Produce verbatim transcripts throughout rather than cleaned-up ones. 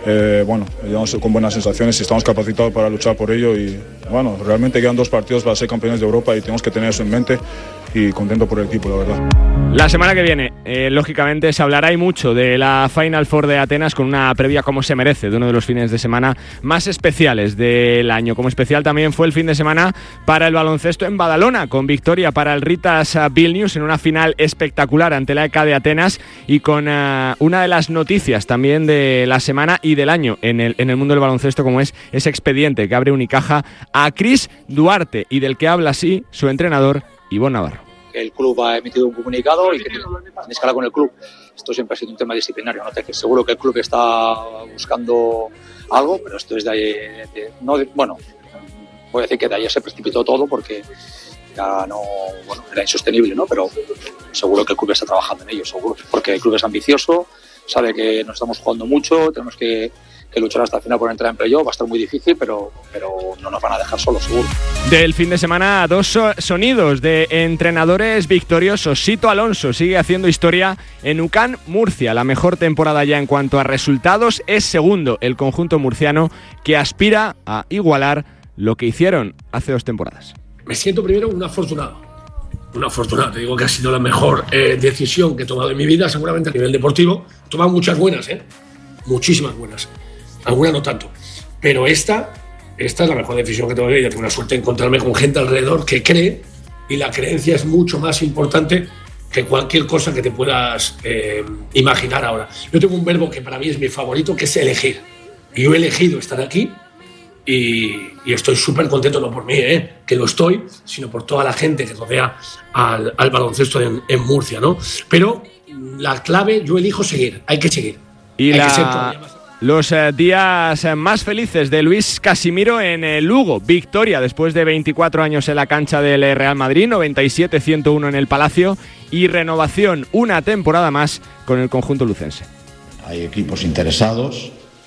eh, bueno, llegamos con buenas sensaciones y estamos capacitados para luchar por ello y bueno, realmente quedan dos partidos para ser campeones de Europa y tenemos que tener eso en mente y contento por el equipo, la verdad. La semana que viene, eh, lógicamente, se hablará y mucho de la Final Four de Atenas con una previa como se merece de uno de los fines de semana más especiales del año. Como especial también fue el fin de semana para el baloncesto en Badalona, con victoria para el Ritas Vilnius en una final espectacular ante la E K de Atenas y con uh, una de las noticias también de la semana y del año en el, en el mundo del baloncesto, como es ese expediente que abre Unicaja a Chris Duarte y del que habla así su entrenador Ivonne Navarro. El club ha emitido un comunicado y que tienes que hablar con el club. Esto siempre ha sido un tema disciplinario, ¿no? Seguro que el club está buscando algo, pero esto es de, de, de no de, bueno, voy a decir que de ayer se precipitó todo porque ya no, bueno, era insostenible, ¿no? Pero seguro que el club está trabajando en ello, seguro, porque el club es ambicioso, sabe que nos estamos jugando mucho, tenemos que que luchar hasta el final por entrar en playoff, va a estar muy difícil, pero, pero no nos van a dejar solos, seguro. Del fin de semana, dos so- sonidos de entrenadores victoriosos. Sito Alonso sigue haciendo historia en U C A N Murcia. La mejor temporada ya en cuanto a resultados, es segundo el conjunto murciano que aspira a igualar lo que hicieron hace dos temporadas. Me siento primero un afortunado. Un afortunado, te digo que ha sido la mejor eh, decisión que he tomado en mi vida, seguramente a nivel deportivo. He tomado muchas buenas, ¿eh? Muchísimas buenas. Alguna no tanto, pero esta, esta es la mejor decisión que tengo que tener. Tengo la suerte de encontrarme con gente alrededor que cree, y la creencia es mucho más importante que cualquier cosa que te puedas eh, imaginar ahora. Yo tengo un verbo que para mí es mi favorito, que es elegir. Y yo he elegido estar aquí y, y estoy súper contento, no por mí, eh, que lo estoy, sino por toda la gente que rodea al, al baloncesto en, en Murcia, ¿no? Pero la clave, yo elijo seguir, hay que seguir. Y hay la... que ser todavía más... Los eh, días eh, más felices de Luis Casimiro en el Lugo. Victoria después de veinticuatro años en la cancha del Real Madrid, noventa y siete a ciento uno en el Palacio, y renovación una temporada más con el conjunto lucense. Hay equipos interesados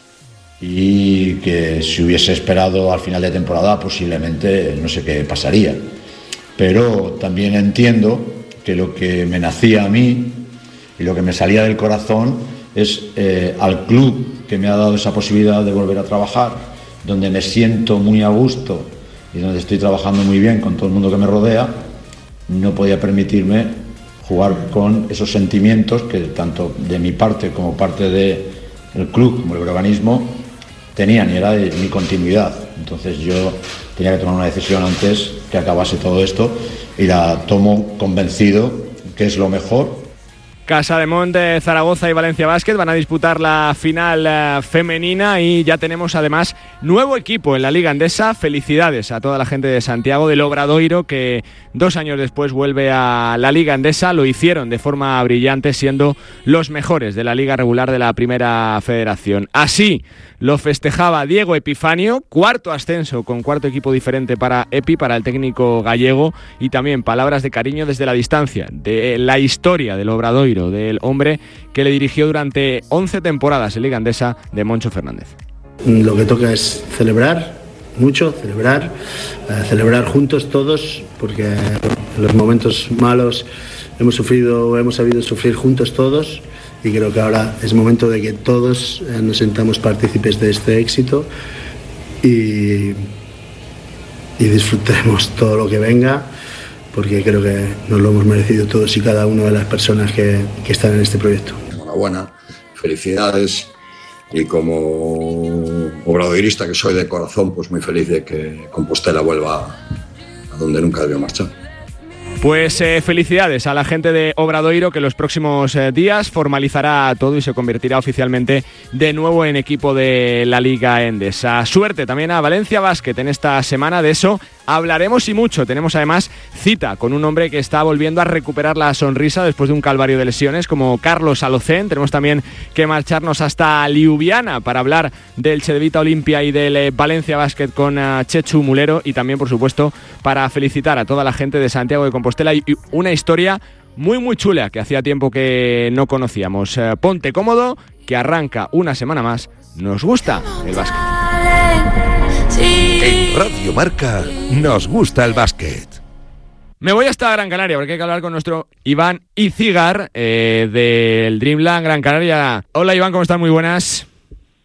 y que si hubiese esperado al final de temporada posiblemente no sé qué pasaría. Pero también entiendo que lo que me nacía a mí y lo que me salía del corazón es eh, al club que me ha dado esa posibilidad de volver a trabajar, donde me siento muy a gusto y donde estoy trabajando muy bien con todo el mundo que me rodea, no podía permitirme jugar con esos sentimientos que tanto de mi parte como parte del club, como el organismo, tenían, y era de mi continuidad. Entonces yo tenía que tomar una decisión antes que acabase todo esto y la tomo convencido que es lo mejor. Casademont, Zaragoza y Valencia Basket van a disputar la final uh, femenina y ya tenemos además nuevo equipo en la Liga Endesa. Felicidades a toda la gente de Santiago del Obradoiro, que dos años después vuelve a la Liga Endesa. Lo hicieron de forma brillante, siendo los mejores de la Liga regular de la Primera Federación. Así lo festejaba Diego Epifanio, cuarto ascenso con cuarto equipo diferente para Epi, para el técnico gallego, y también palabras de cariño desde la distancia de la historia del Obradoiro, del hombre que le dirigió durante once temporadas en Liga Endesa, de Moncho Fernández. Lo que toca es celebrar mucho, celebrar, eh, celebrar juntos todos, porque en los momentos malos hemos sufrido, hemos sabido sufrir juntos todos, y creo que ahora es momento de que todos eh, nos sintamos partícipes de este éxito y, y disfrutemos todo lo que venga, porque creo que nos lo hemos merecido todos y cada una de las personas que, que están en este proyecto. Enhorabuena, felicidades, y como obradoirista que soy de corazón, pues muy feliz de que Compostela vuelva a donde nunca debió marchar. Pues eh, felicidades a la gente de Obradoiro, que los próximos eh, días formalizará todo y se convertirá oficialmente de nuevo en equipo de la Liga Endesa. Suerte también a Valencia Basket en esta semana, de eso hablaremos y mucho. Tenemos además cita con un hombre que está volviendo a recuperar la sonrisa después de un calvario de lesiones, como Carlos Alocén. Tenemos también que marcharnos hasta Liubiana para hablar del Cedevita Olimpia y del eh, Valencia Basket con uh, Chechu Mulero, y también, por supuesto, para felicitar a toda la gente de Santiago de Compostela y una historia muy muy chula que hacía tiempo que no conocíamos. Eh, ponte cómodo, que arranca una semana más. Nos gusta el básquet. En Radio Marca nos gusta el básquet. Me voy hasta Gran Canaria porque hay que hablar con nuestro Iván Icigar eh, del Dreamland Gran Canaria. Hola Iván, ¿cómo estás? Muy buenas.